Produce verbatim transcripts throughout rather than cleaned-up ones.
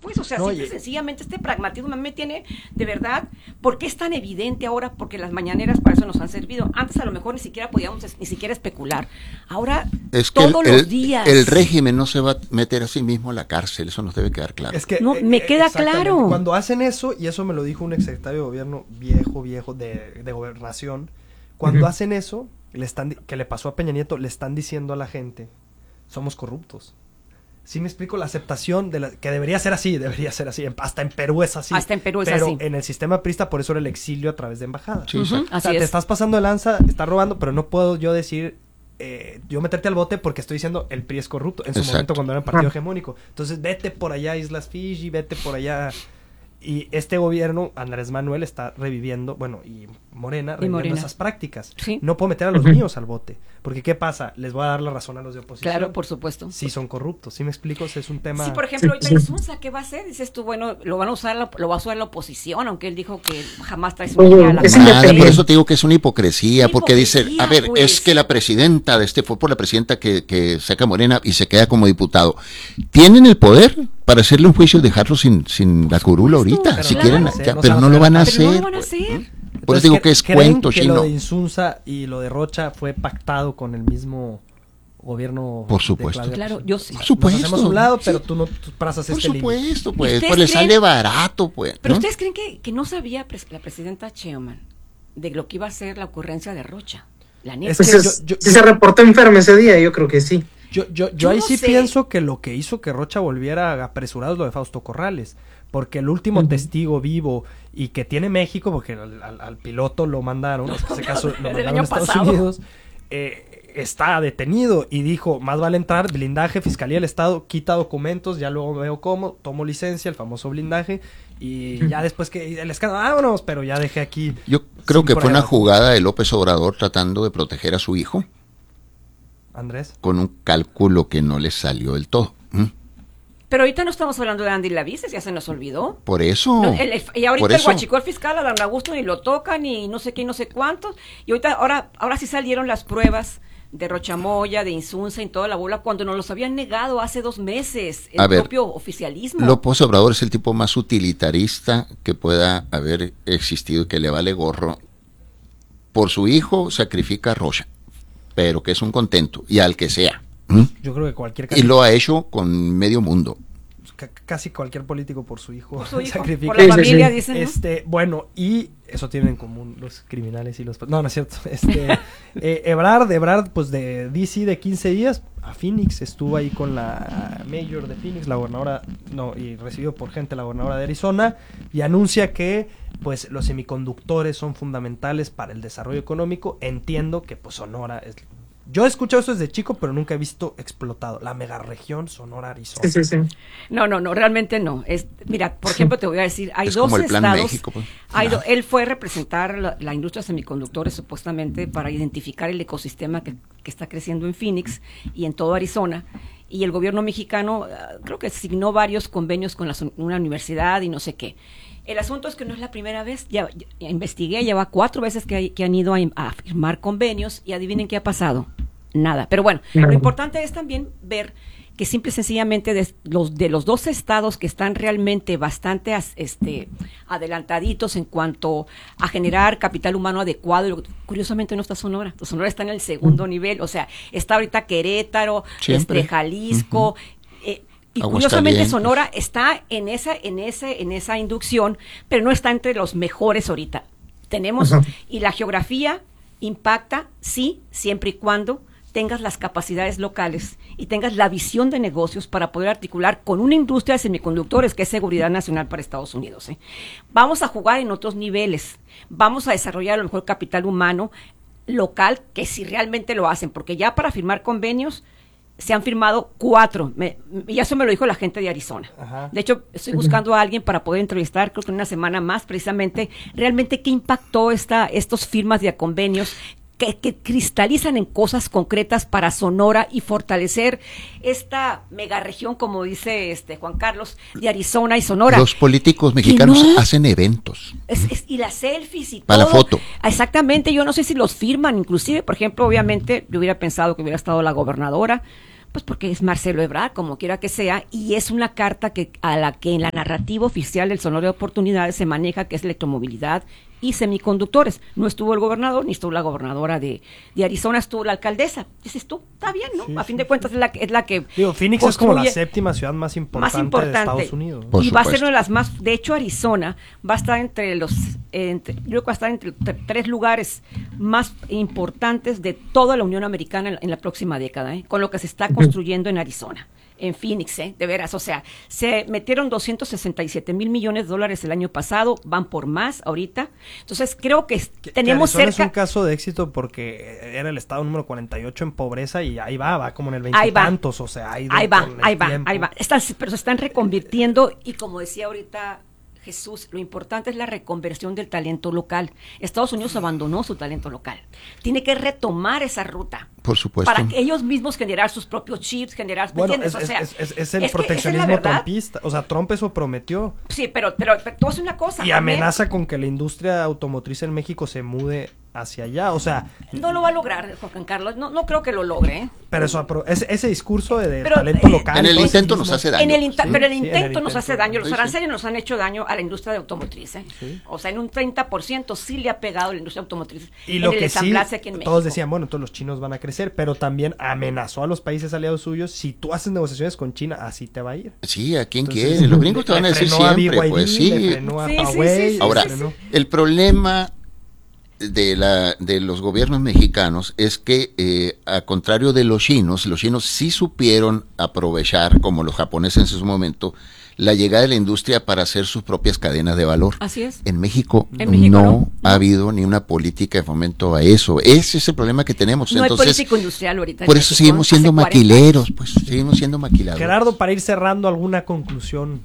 pues, o sea, No, simple, y- sencillamente este pragmatismo me tiene, de verdad, ¿por qué es tan evidente ahora? Porque las mañaneras para eso nos han servido. Antes a lo mejor ni siquiera podíamos es- ni siquiera especular. Ahora, Es que el, todos el- los días. el régimen no se va a meter a sí mismo a la cárcel, eso nos debe quedar claro. Es que, No, me queda exactamente, claro. Cuando hacen eso, y eso me lo dijo un exsecretario de gobierno viejo, viejo, de, de gobernación, cuando Ujú. hacen eso, le están, di- que le pasó a Peña Nieto, le están diciendo a la gente, somos corruptos. Sí me explico, la aceptación de la, que debería ser así, debería ser así, en- hasta en Perú es así. Hasta en Perú es pero así. en el sistema prista, por eso era el exilio a través de embajadas. Sí, Ujú, exacto. O así sea, te es. estás pasando de lanza, estás robando, pero no puedo yo decir, eh, yo meterte al bote porque estoy diciendo el P R I es corrupto. En su Exacto. momento cuando era un partido Ah. hegemónico. Entonces vete por allá a Islas Fiji, vete por allá. Y este gobierno, Andrés Manuel, está reviviendo, bueno, y Morena, reviviendo Morena. esas prácticas. Sí. No puedo meter a los Ujú. míos al bote. Porque ¿qué pasa? Les voy a dar la razón a los de oposición. Claro, por supuesto. Sí son corruptos, ¿sí me explico? Ese es un tema... Sí, por ejemplo, Sí, ahorita sí. Insunza, ¿qué va a hacer? Dices tú, bueno, lo van a usar, la- lo va a usar la oposición, aunque él dijo que jamás trae su Oye, niña a la es Nada, independiente. por eso te digo que es una hipocresía, Una porque dice, hipocresía, a ver, pues. es que la presidenta de este fue por la presidenta que, que saca Morena y se queda como diputado. ¿Tienen el poder para hacerle un juicio y dejarlo sin, sin la curula ahorita? pero si no quieren, lo van a hacer, ya, no pero se no van a lo van a Pero no hacer. lo van a pues. hacer. Por eso Entonces, digo ¿cre- que es creen cuento que chino. lo de Insunza y lo de Rocha fue pactado con el mismo gobierno? Por de supuesto. Claudia Claro, Sheinbaum? yo sí. Por supuesto. Nos hacemos a un lado, pero tú no tú trazas Por este límite. supuesto, pues, ustedes pues le creen- sale barato, pues. Pero ¿no? ustedes creen que, que no sabía pres- la presidenta Sheinbaum de lo que iba a ser la ocurrencia de Rocha. La neta. Es Pues que es- yo- yo- si se reportó enfermo ese día, yo creo que sí. Yo, yo, yo, Yo ahí no sí sé. pienso que lo que hizo que Rocha volviera apresurado es lo de Fausto Corrales. Porque el último Ujú. testigo vivo y que tiene México, porque al, al- al piloto lo mandaron, en este caso lo Del mandaron año a Estados pasado. Unidos, eh, está detenido y dijo, más vale entrar, blindaje, Fiscalía del Estado, quita documentos, ya luego veo cómo, tomo licencia, el famoso blindaje, y ya después que el escándalo, vámonos, pero ya dejé aquí. Yo creo sin que fue una pruebas. jugada de López Obrador tratando de proteger a su hijo Andrés. con un cálculo que no le salió del todo. ¿Mm? Pero ahorita no estamos hablando de Andy Lavices, ya se nos olvidó. Por eso. No, el- el- y ahorita por el eso. guachicol fiscal a Dan Augusto ni lo tocan y no sé qué y no sé cuántos. Y ahorita, ahora, ahora sí salieron las pruebas de Rochamoya, de Insunza y toda la bola cuando nos los habían negado hace dos meses el A ver, propio oficialismo. López Obrador es el tipo más utilitarista que pueda haber existido y que le vale gorro. Por su hijo sacrifica a Rocha, pero que es un contento, y al que sea. ¿Mm? Yo creo que cualquier Y lo ha hecho con medio mundo. ca- casi cualquier político por su hijo, Por su hijo, sacrifica. por la Sí, sí, familia, sí. dicen, ¿no? Este, bueno, y eso tienen en común los criminales y los... No, no es cierto. Este, eh, Ebrard, Ebrard, pues de D C de quince días a Phoenix, estuvo ahí con la mayor de Phoenix, la gobernadora, no, y recibido por gente la gobernadora de Arizona, y anuncia que, pues, los semiconductores son fundamentales para el desarrollo económico. Entiendo que, pues, Sonora es... Yo he escuchado eso desde chico, pero nunca he visto explotado. La megaregión Sonora, Arizona. Sí, sí, sí. No, no, no, realmente no. Es, mira, por ejemplo, te voy a decir, hay Es dos como el Plan estados. México, pues. Hay do- él fue a representar la, la industria de semiconductores supuestamente para identificar el ecosistema que, que está creciendo en Phoenix y en todo Arizona. Y el gobierno mexicano ah, creo que signó varios convenios con la, una universidad y no sé qué. El asunto es que no es la primera vez, ya, ya investigué, lleva cuatro veces que, hay- que han ido a, a firmar convenios y adivinen qué ha pasado. Nada. Pero bueno, Nada. lo importante es también ver que simple y sencillamente de los, de los dos estados que están realmente bastante as- este, adelantaditos en cuanto a generar capital humano adecuado, y lo- curiosamente no está Sonora. Sonora está en el segundo nivel, o sea, está ahorita Querétaro, Siempre. este, Jalisco, eh, y Aguascalientes. curiosamente Sonora está en esa, en ese, en esa inducción, pero no está entre los mejores ahorita. Tenemos, Ajá. y la geografía impacta, sí, siempre y cuando tengas las capacidades locales y tengas la visión de negocios para poder articular con una industria de semiconductores que es seguridad nacional para Estados Unidos. ¿eh? Vamos a jugar en otros niveles, vamos a desarrollar a lo mejor capital humano local, que si realmente lo hacen, porque ya para firmar convenios se han firmado cuatro, me, y eso me lo dijo la gente de Arizona. Ajá. De hecho, estoy buscando a alguien para poder entrevistar, creo que en una semana más, precisamente, realmente qué impactó esta, estos firmas de convenios que, que cristalizan en cosas concretas para Sonora y fortalecer esta megaregión, como dice este Juan Carlos, de Arizona y Sonora. Los políticos mexicanos no? hacen eventos. Es, es- y las selfies y Para la todo. foto. Exactamente, yo no sé si los firman, inclusive, por ejemplo, obviamente, yo hubiera pensado que hubiera estado la gobernadora, Pues porque es Marcelo Ebrard, como quiera que sea, y es una carta que a la que en la narrativa oficial del Sonoro de Oportunidades se maneja, que es electromovilidad y semiconductores. No estuvo el gobernador, ni estuvo la gobernadora de, de Arizona, estuvo la alcaldesa. Dices tú, está bien, ¿no? Sí, a fin sí. de cuentas es la, es la que... Digo, Phoenix es como la séptima ciudad más importante, más importante de Estados Unidos. Por y va a ser supuesto. una de las más, de hecho Arizona va a estar entre los, entre, yo creo que va a estar entre t- tres lugares más importantes de toda la Unión Americana en la, en la próxima década, ¿eh? Con lo que se está construyendo en Arizona, en Phoenix, ¿eh? De veras, o sea, se metieron doscientos sesenta y siete mil millones de dólares el año pasado, van por más ahorita, entonces creo que, Que- tenemos que Arizona cerca... es un caso de éxito porque era el estado número cuarenta y ocho en pobreza y ahí va, va como en el Ahí va. veintitantos, o sea, ahí, Ahí va, con el ahí va, tiempo. ahí va. Están, pero se están reconvirtiendo y como decía ahorita Jesús, lo importante es la reconversión del talento local. Estados Unidos abandonó su talento local. Tiene que retomar esa ruta. Por supuesto. Para que ellos mismos generar sus propios chips, generar... ¿me Bueno, entiendes? es, O sea, es, es, es el es que esa es la proteccionismo verdad. trumpista. O sea, Trump eso prometió. Sí, pero, pero, pero tú haces una cosa. Y a mí- amenaza con que la industria automotriz en México se mude hacia allá. O sea, No lo va a lograr, Juan Carlos. No, no creo que lo logre, ¿eh? pero eso, apro- ese, ese discurso de, de Pero, talento eh, local. En el todo ese intento nos mismo- hace daño. En el inta- Sí. Pero el Sí, en el intento nos intento. hace daño. Los Sí, sí. aranceles nos han hecho daño a la industria de automotriz. ¿eh? Sí. O sea, en un treinta por ciento sí le ha pegado a la industria automotriz. Y en lo el que sí, ensamblaje aquí en México. todos decían, bueno, entonces los chinos van a crecer, pero también amenazó a los países aliados suyos, si tú haces negociaciones con China, así te va a ir. Sí, ¿a quién Entonces, quiere? Los gringos te van a le decir frenó a siempre, B Y D, pues le sí. frenó a Sí, sí, Huawei, sí, sí, le Ahora, frenó- el problema de la de los gobiernos mexicanos es que, eh, a contrario de los chinos, los chinos sí supieron aprovechar, como los japoneses en su momento, la llegada de la industria para hacer sus propias cadenas de valor. Así es. En México, En México no, no. ha habido ni una política de fomento a eso. Ese es el problema que tenemos. No Entonces, hay político industrial ahorita. en por eso México, seguimos hace siendo cuarenta maquileros, años. pues seguimos siendo maquiladores. Gerardo, para ir cerrando, ¿alguna conclusión?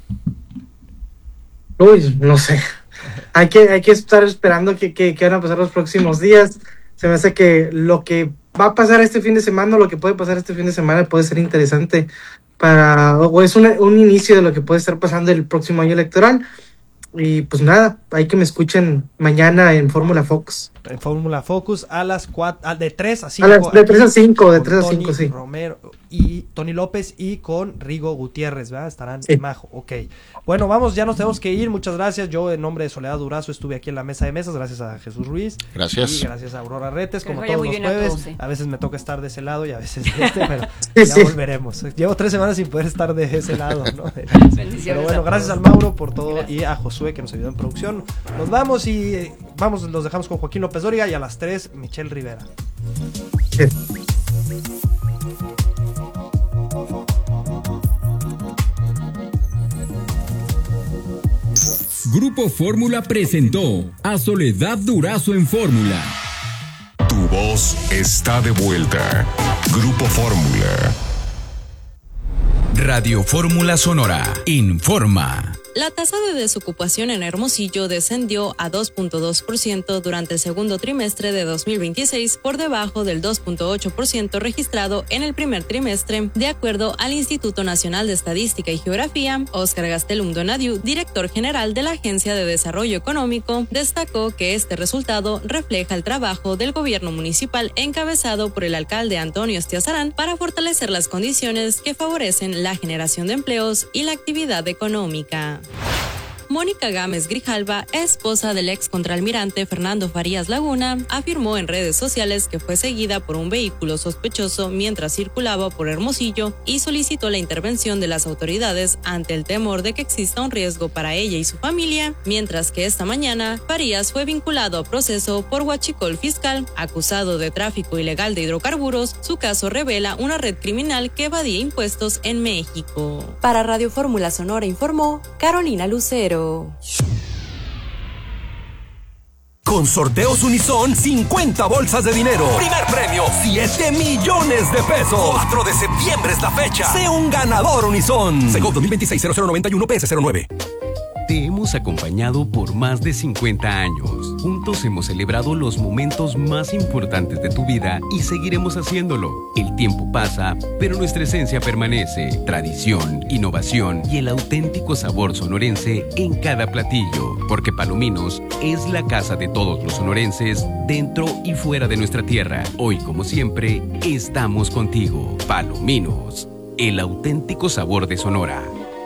Uy, no sé. Hay que, hay que estar esperando que, que, que van a pasar los próximos días. Se me hace que lo que va a pasar este fin de semana, o lo que puede pasar este fin de semana, puede ser interesante para, o es una- un inicio de lo que puede estar pasando el próximo año electoral. Y pues nada, hay que me escuchen mañana en Fórmula Fox. En Fórmula Focus a las cuatro, de tres a cinco. A las- de aquí, tres a cinco, de con tres a Tony cinco, sí. Romero y Tony López y con Rigo Gutiérrez, ¿verdad? Estarán Sí. en Majo, ok. Bueno, vamos, ya nos tenemos que ir, muchas gracias. Yo, en nombre de Soledad Durazo, estuve aquí en la mesa de mesas, gracias a Jesús Ruiz. Gracias. Y gracias a Aurora Retes, Que como vaya todos muy los bien a jueves. todos, sí. A veces me toca estar de ese lado y a veces de este, pero Sí, ya sí. volveremos. Llevo tres semanas sin poder estar de ese lado, ¿no? Bendiciones Pero a bueno, todos. gracias al Mauro por todo Gracias. y a Josué que nos ayudó en producción. Nos vamos y eh, vamos, los dejamos con Joaquín López Dóriga y a las tres, Michelle Rivera. Grupo Fórmula presentó a Soledad Durazo en Fórmula. Tu voz está de vuelta. Grupo Fórmula. Radio Fórmula Sonora informa. La tasa de desocupación en Hermosillo descendió a dos punto dos por ciento durante el segundo trimestre de dos mil veintiséis, por debajo del dos punto ocho por ciento registrado en el primer trimestre, de acuerdo al Instituto Nacional de Estadística y Geografía. Óscar Gastelum Donadiu, director general de la Agencia de Desarrollo Económico, destacó que este resultado refleja el trabajo del gobierno municipal encabezado por el alcalde Antonio Estiazarán para fortalecer las condiciones que favorecen la generación de empleos y la actividad económica. Mónica Gámez Grijalva, esposa del ex contraalmirante Fernando Farías Laguna, afirmó en redes sociales que fue seguida por un vehículo sospechoso mientras circulaba por Hermosillo y solicitó la intervención de las autoridades ante el temor de que exista un riesgo para ella y su familia, mientras que esta mañana Farías fue vinculado a proceso por huachicol fiscal, acusado de tráfico ilegal de hidrocarburos. Su caso revela una red criminal que evadía impuestos en México. Para Radio Fórmula Sonora informó Carolina Lucero. Con Sorteos Unison, cincuenta bolsas de dinero. Primer premio, siete millones de pesos. cuatro de septiembre es la fecha. Sé un ganador Unison. Segov dos mil veintiséis cero cero noventa y uno P S cero nueve. Te hemos acompañado por más de cincuenta años. Juntos hemos celebrado los momentos más importantes de tu vida y seguiremos haciéndolo. El tiempo pasa, pero nuestra esencia permanece. Tradición, innovación y el auténtico sabor sonorense en cada platillo. Porque Palominos es la casa de todos los sonorenses, dentro y fuera de nuestra tierra. Hoy, como siempre, estamos contigo. Palominos, el auténtico sabor de Sonora.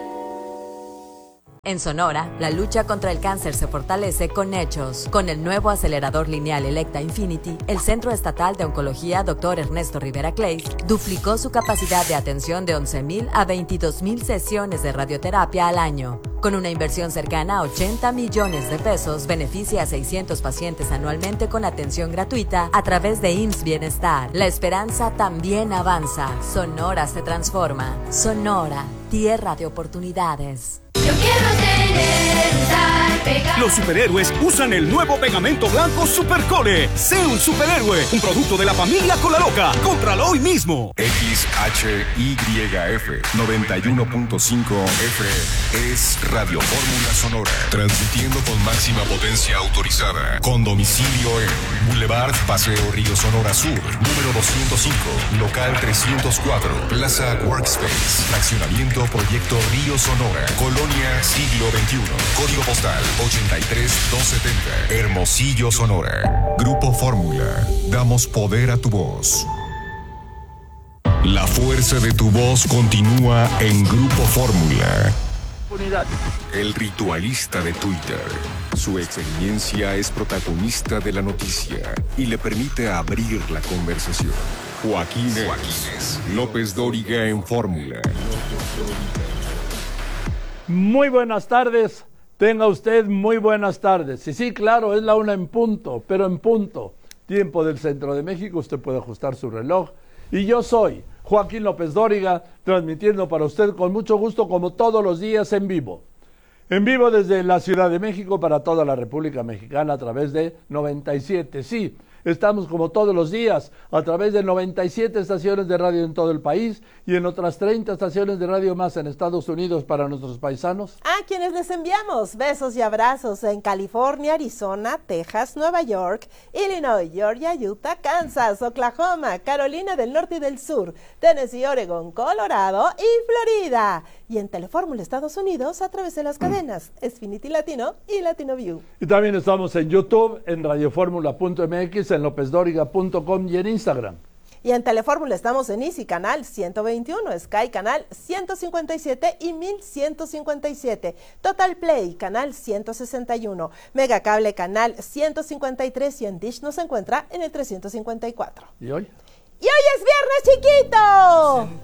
En Sonora, la lucha contra el cáncer se fortalece con hechos. Con el nuevo acelerador lineal Electa Infinity, el Centro Estatal de Oncología doctor Ernesto Rivera Clays duplicó su capacidad de atención de once mil a veintidós mil sesiones de radioterapia al año. Con una inversión cercana a ochenta millones de pesos, beneficia a seiscientos pacientes anualmente con atención gratuita a través de I M S S Bienestar. La esperanza también avanza. Sonora se transforma. Sonora, tierra de oportunidades. Yo quiero tener un tal pegamento. Los superhéroes usan el nuevo pegamento blanco Supercole. Sé un superhéroe, un producto de la familia Cola Loca. Cómpralo hoy mismo. X H Y F noventa y uno punto cinco F es Radio Fórmula Sonora, transmitiendo con máxima potencia autorizada, con domicilio en Boulevard Paseo Río Sonora Sur, número doscientos cinco, local trescientos cuatro, Plaza Workspace, fraccionamiento Proyecto Río Sonora, Colonia Siglo veintiuno, código postal ochenta y tres doscientos setenta, Hermosillo, Sonora. Grupo Fórmula, damos poder a tu voz. La fuerza de tu voz continúa en Grupo Fórmula. El ritualista de Twitter. Su experiencia es protagonista de la noticia y le permite abrir la conversación. Joaquín es López Dóriga en Fórmula. Muy buenas tardes. Tenga usted muy buenas tardes. Sí, sí, claro, es la una en punto, pero en punto. Tiempo del centro de México, usted puede ajustar su reloj. Y yo soy Joaquín López Dóriga, transmitiendo para usted con mucho gusto, como todos los días, en vivo. En vivo desde la Ciudad de México para toda la República Mexicana a través de noventa y siete. Sí, estamos como todos los días a través de noventa y siete estaciones de radio en todo el país y en otras treinta estaciones de radio más en Estados Unidos para nuestros paisanos. A quienes les enviamos besos y abrazos en California, Arizona, Texas, Nueva York, Illinois, Georgia, Utah, Kansas, Oklahoma, Carolina del Norte y del Sur, Tennessee, Oregon, Colorado y Florida. Y en Telefórmula Estados Unidos a través de las cadenas Xfinity Latino y Latino View. Y también estamos en YouTube, en radioformula punto m x, en lópez dóriga punto com y en Instagram. Y en Telefórmula estamos en Easy Canal ciento veintiuno, Sky Canal ciento cincuenta y siete y mil ciento cincuenta y siete, Total Play Canal ciento sesenta y uno, Megacable Canal ciento cincuenta y tres y en Dish nos encuentra en el trescientos cincuenta y cuatro. ¿Y hoy? ¡Y hoy es viernes, chiquito!